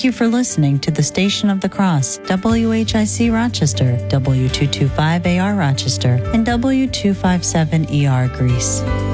Thank you for listening to the Station of the Cross, WHIC Rochester, W225AR Rochester, and W257ER Greece.